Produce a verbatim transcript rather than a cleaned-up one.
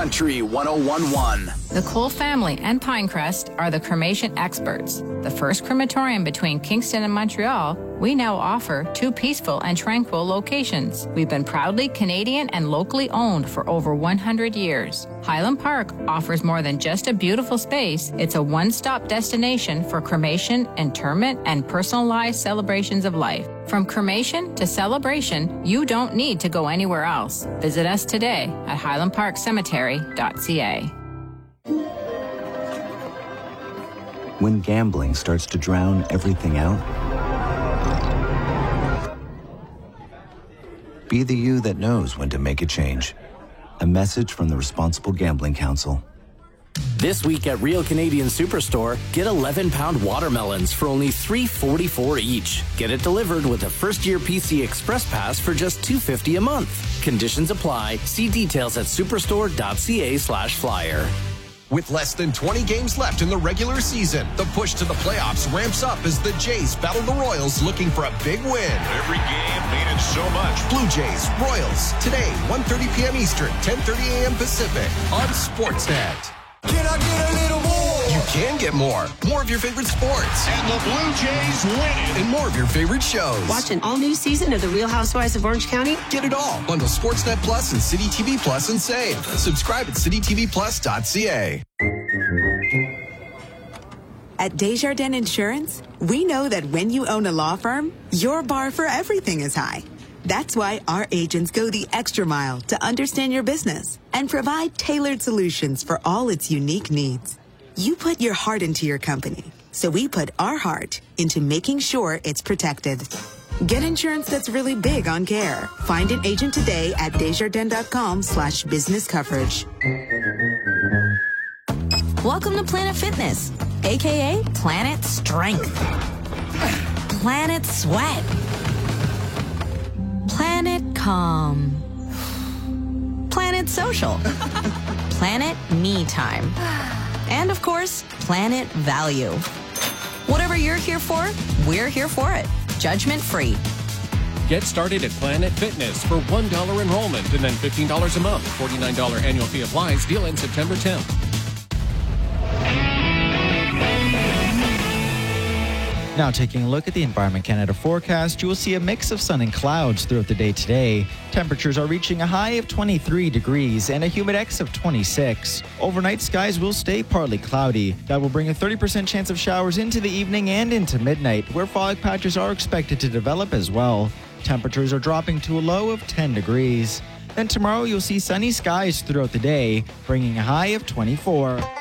Country one oh one point one. The Cole family and Pinecrest are the cremation experts. The first crematorium between Kingston and Montreal, we now offer two peaceful and tranquil locations. We've been proudly Canadian and locally owned for over one hundred years. Highland Park offers more than just a beautiful space. It's a one-stop destination for cremation, interment, and personalized celebrations of life. From cremation to celebration, you don't need to go anywhere else. Visit us today at highland park cemetery dot c a. When gambling starts to drown everything out, be the you that knows when to make a change. A message from the Responsible Gambling Council. This week at Real Canadian Superstore, get eleven pound watermelons for only three forty-four each. Get it delivered with a first-year P C Express Pass for just two fifty a month. Conditions apply. See details at superstore dot c a slash flyer. With less than twenty games left in the regular season, the push to the playoffs ramps up as the Jays battle the Royals looking for a big win. Every game meaning so much. Blue Jays, Royals, today, one thirty p.m. Eastern, ten thirty a.m. Pacific, on Sportsnet. Can I get a little more? You can get more. More of your favorite sports. And the Blue Jays win it. And more of your favorite shows. Watch an all-new season of The Real Housewives of Orange County. Get it all. Bundle Sportsnet Plus and City T V Plus and save. Subscribe at city t v plus dot c a. At Desjardins Insurance, we know that when you own a law firm, your bar for everything is high. That's why our agents go the extra mile to understand your business and provide tailored solutions for all its unique needs. You put your heart into your company, so we put our heart into making sure it's protected. Get insurance that's really big on care. Find an agent today at desjardins.com slash business coverage. Welcome to Planet Fitness, a k a. Planet Strength, Planet Sweat, Planet Calm, Planet Social, Planet Me Time, and of course, Planet Value. Whatever you're here for, we're here for it. Judgment free. Get started at Planet Fitness for one dollar enrollment and then fifteen dollars a month. forty-nine dollars annual fee applies. Deal ends September tenth. Now taking a look at the Environment Canada forecast, you will see a mix of sun and clouds throughout the day today. Temperatures are reaching a high of twenty-three degrees and a humidex of twenty-six. Overnight, skies will stay partly cloudy. That will bring a thirty percent chance of showers into the evening and into midnight, where fog patches are expected to develop as well. Temperatures are dropping to a low of ten degrees. Then tomorrow, you'll see sunny skies throughout the day, bringing a high of twenty-four.